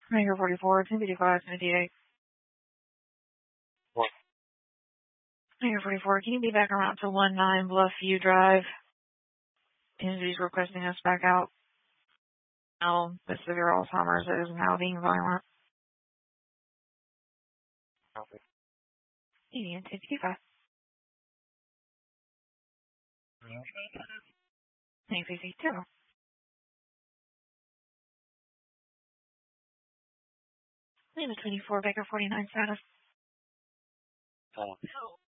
Maker 44, 1055, 78. What? Maker 44, can you be back around to 19 Bluffview Drive? Entity's requesting us back out. The severe Alzheimer's is now being violent. Copy. Median 1055. Thanks, AC 2. Lima 24, Baker 49 status.